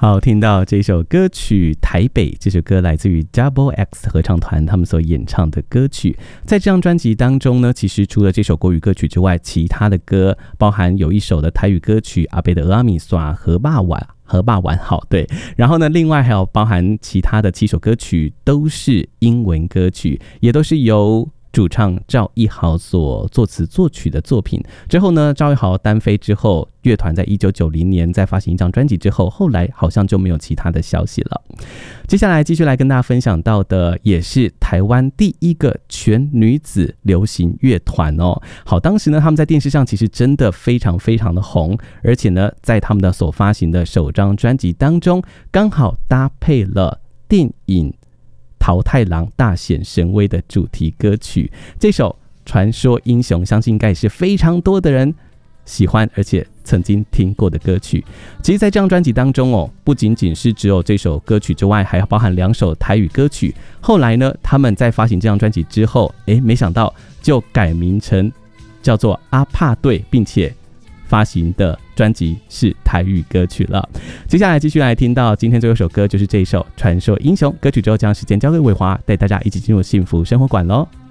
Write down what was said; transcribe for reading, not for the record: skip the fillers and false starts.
好，听到这首歌曲《台北》，这首歌来自于 Double X 合唱团他们所演唱的歌曲。在这张专辑当中呢，其实除了这首国语歌曲之外，其他的歌包含有一首的台语歌曲《阿贝的阿米刷河坝玩好》，对。然后呢，另外还有包含其他的7首歌曲都是英文歌曲，也都是由主唱赵一豪所作词作曲的作品。之后呢，赵一豪单飞之后，乐团在1990年在发行一张专辑之后，后来好像就没有其他的消息了。接下来继续来跟大家分享到的，也是台湾第一个全女子流行乐团哦。好，当时呢，他们在电视上其实真的非常非常的红，而且呢，在他们的所发行的首张专辑当中，刚好搭配了电影桃太郎大显神威的主题歌曲，这首传说英雄相信应该也是非常多的人喜欢而且曾经听过的歌曲。其实在这张专辑当中哦，不仅仅是只有这首歌曲之外，还包含2首台语歌曲。后来呢，他们在发行这张专辑之后，没想到就改名成叫做阿帕队，并且发行的专辑是台语歌曲了。接下来继续来听到今天最后一首歌，就是这一首《传说英雄》歌曲之后，将时间交给伟华，带大家一起进入幸福生活馆咯。